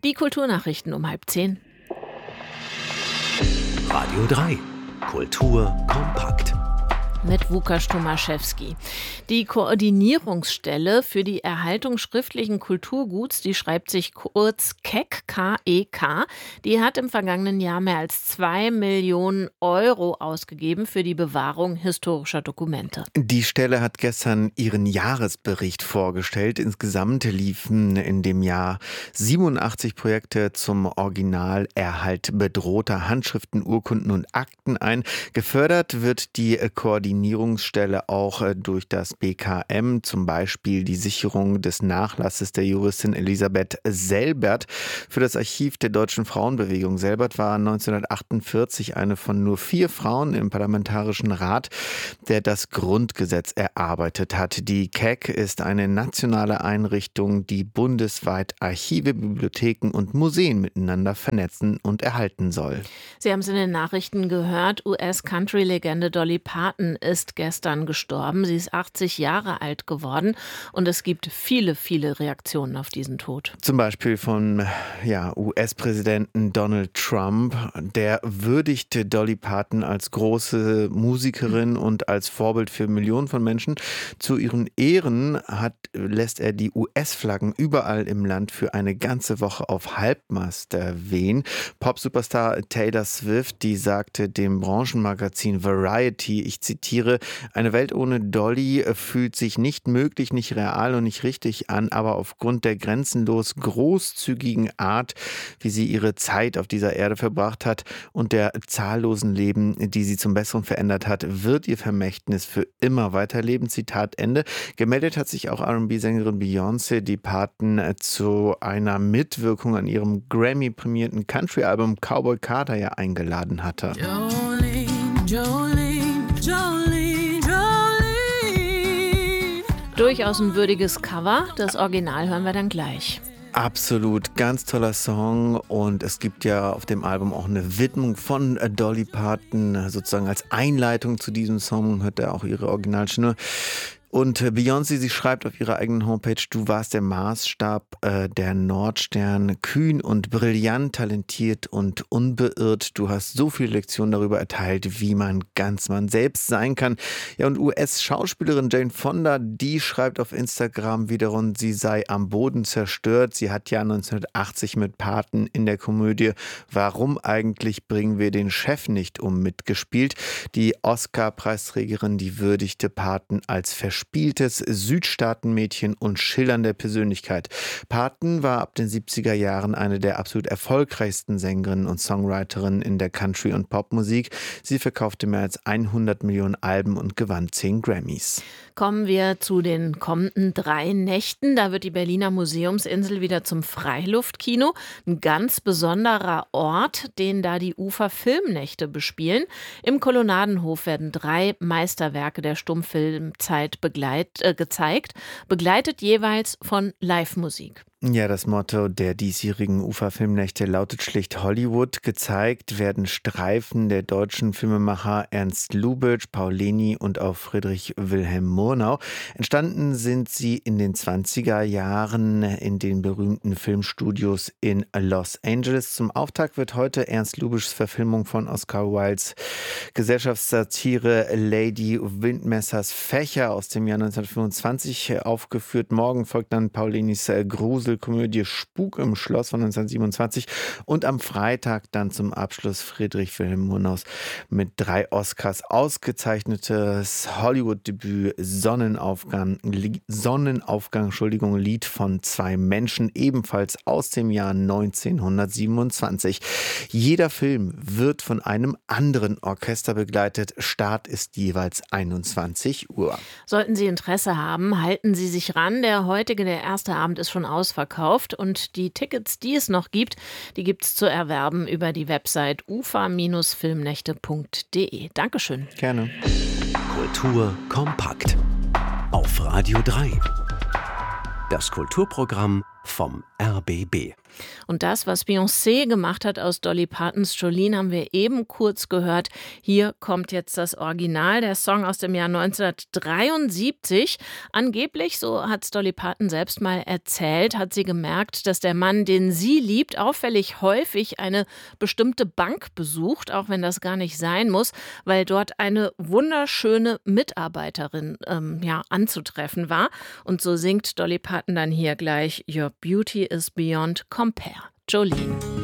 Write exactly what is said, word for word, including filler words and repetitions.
Die Kulturnachrichten um halb zehn. Radio drei. Kultur kompakt. Mit Łukasz Tomaszewski. Die Koordinierungsstelle für die Erhaltung schriftlichen Kulturguts, die schreibt sich kurz K E K, K E K, die hat im vergangenen Jahr mehr als zwei Millionen Euro ausgegeben für die Bewahrung historischer Dokumente. Die Stelle hat gestern ihren Jahresbericht vorgestellt. Insgesamt liefen in dem Jahr siebenundachtzig Projekte zum Originalerhalt bedrohter Handschriften, Urkunden und Akten ein. Gefördert wird die Koordinierungsstelle Koordinierungsstelle auch durch das B K M, zum Beispiel die Sicherung des Nachlasses der Juristin Elisabeth Selbert für das Archiv der deutschen Frauenbewegung. Selbert war neunzehnhundertachtundvierzig eine von nur vier Frauen im Parlamentarischen Rat, der das Grundgesetz erarbeitet hat. Die K E K ist eine nationale Einrichtung, die bundesweit Archive, Bibliotheken und Museen miteinander vernetzen und erhalten soll. Sie haben es in den Nachrichten gehört, U S-Country-Legende Dolly Parton ist gestern gestorben. Sie ist achtzig Jahre alt geworden und es gibt viele, viele Reaktionen auf diesen Tod. Zum Beispiel von ja, U S-Präsidenten Donald Trump. Der würdigte Dolly Parton als große Musikerin und als Vorbild für Millionen von Menschen. Zu ihren Ehren hat, lässt er die U S-Flaggen überall im Land für eine ganze Woche auf Halbmast wehen. Pop-Superstar Taylor Swift, die sagte dem Branchenmagazin Variety, ich zitiere, eine Welt ohne Dolly fühlt sich nicht möglich, nicht real und nicht richtig an, aber aufgrund der grenzenlos großzügigen Art, wie sie ihre Zeit auf dieser Erde verbracht hat und der zahllosen Leben, die sie zum Besseren verändert hat, wird ihr Vermächtnis für immer weiterleben. Zitat Ende. Gemeldet hat sich auch R und B-Sängerin Beyoncé, die Parton zu einer Mitwirkung an ihrem Grammy-prämierten Country-Album Cowboy Carter ja eingeladen hatte. Jolene, Jolene, Jolene, Jolene. Durchaus ein würdiges Cover. Das Original hören wir dann gleich. Absolut, ganz toller Song und es gibt ja auf dem Album auch eine Widmung von Dolly Parton, sozusagen als Einleitung zu diesem Song hört er auch ihre Originalstimme. Und Beyoncé, sie schreibt auf ihrer eigenen Homepage, du warst der Maßstab, äh, der Nordstern, kühn und brillant, talentiert und unbeirrt. Du hast so viele Lektionen darüber erteilt, wie man ganz man selbst sein kann. Ja, und U S-Schauspielerin Jane Fonda, die schreibt auf Instagram wiederum, sie sei am Boden zerstört. Sie hat ja neunzehnhundertachtzig mit Parton in der Komödie Warum eigentlich bringen wir den Chef nicht um mitgespielt. Die Oscar-Preisträgerin, die würdigte Parton als Verspieltes Südstaatenmädchen und schillernde Persönlichkeit. Parton war ab den siebziger Jahren eine der absolut erfolgreichsten Sängerinnen und Songwriterinnen in der Country- und Popmusik. Sie verkaufte mehr als hundert Millionen Alben und gewann zehn Grammys. Kommen wir zu den kommenden drei Nächten. Da wird die Berliner Museumsinsel wieder zum Freiluftkino. Ein ganz besonderer Ort, den da die Ufer Filmnächte bespielen. Im Kolonnadenhof werden drei Meisterwerke der Stummfilmzeit begleit, äh, gezeigt, begleitet jeweils von Live-Musik. Ja, das Motto der diesjährigen Uferfilmnächte lautet schlicht Hollywood. Gezeigt werden Streifen der deutschen Filmemacher Ernst Lubitsch, Paul Leni und auch Friedrich Wilhelm Murnau. Entstanden sind sie in den zwanziger Jahren in den berühmten Filmstudios in Los Angeles. Zum Auftakt wird heute Ernst Lubitschs Verfilmung von Oscar Wildes Gesellschaftssatire Lady Windmessers Fächer aus dem Jahr neunzehnhundertfünfundzwanzig aufgeführt. Morgen folgt dann Paul Lenis Grusel Komödie Spuk im Schloss von neunzehnhundertsiebenundzwanzig und am Freitag dann zum Abschluss Friedrich Wilhelm Murnaus mit drei Oscars ausgezeichnetes Hollywood-Debüt Sonnenaufgang, Sonnenaufgang, Entschuldigung, Lied von zwei Menschen, ebenfalls aus dem Jahr neunzehnhundertsiebenundzwanzig. Jeder Film wird von einem anderen Orchester begleitet. Start ist jeweils einundzwanzig Uhr. Sollten Sie Interesse haben, halten Sie sich ran. Der heutige, der erste Abend ist schon ausverkauft. Verkauft und die Tickets, die es noch gibt, die gibt es zu erwerben über die Website ufa Filmnächte punkt de. Dankeschön. Gerne. Kultur kompakt auf Radio drei. Das Kulturprogramm vom R B B. Und das, was Beyoncé gemacht hat aus Dolly Partons Jolene, haben wir eben kurz gehört. Hier kommt jetzt das Original, der Song aus dem Jahr neunzehnhundertdreiundsiebzig. Angeblich, so hat es Dolly Parton selbst mal erzählt, hat sie gemerkt, dass der Mann, den sie liebt, auffällig häufig eine bestimmte Bank besucht, auch wenn das gar nicht sein muss, weil dort eine wunderschöne Mitarbeiterin ähm, ja, anzutreffen war. Und so singt Dolly Parton dann hier gleich Your Beauty is Beyond Compare. Jolene.